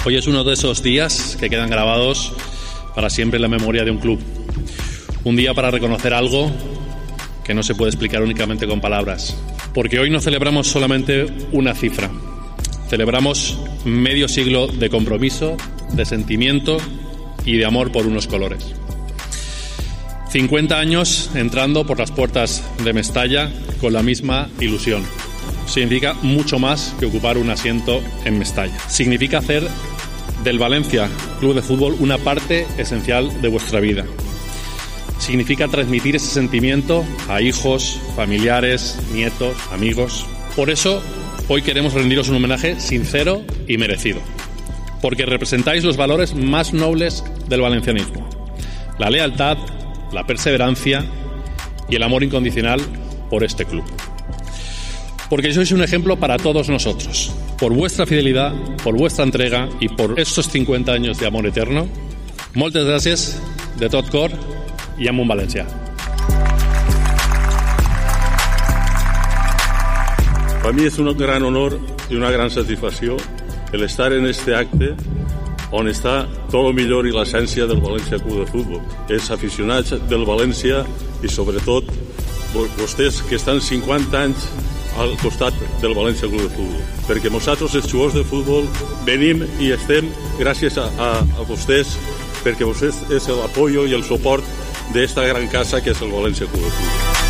Hoy es uno de esos días que quedan grabados para siempre en la memoria de un club. Un día para reconocer algo que no se puede explicar únicamente con palabras. Porque hoy no celebramos solamente una cifra. Celebramos medio siglo de compromiso, de sentimiento y de amor por unos colores. 50 años entrando por las puertas de Mestalla con la misma ilusión. Significa mucho más que ocupar un asiento en Mestalla. Significa hacer del Valencia Club de Fútbol una parte esencial de vuestra vida. Significa transmitir ese sentimiento a hijos, familiares, nietos, amigos. Por eso, hoy queremos rendiros un homenaje sincero y merecido. Porque representáis los valores más nobles del valencianismo. La lealtad, la perseverancia y el amor incondicional por este club. Porque sois un ejemplo para todos nosotros. Por vuestra fidelidad, por vuestra entrega y por estos 50 años de amor eterno. Moltes gràcies de tot cor i amunt València. Para mí es un gran honor y una gran satisfacción el estar en este acte on està tot el millor i l'essència del València Club de Futbol. Els aficionats del València i sobretot vostès que estan 50 anys al costat del València Club de Futbol. Perquè nosaltres, els jugadors de futbol, venim i estem gràcies a vostès, perquè vostès és l'apoyo i el suport d'esta gran casa que és el València Club de Futbol.